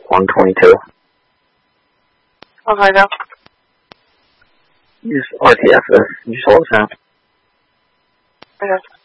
122. Okay, go. Just RTF this. Just hold us down. Okay.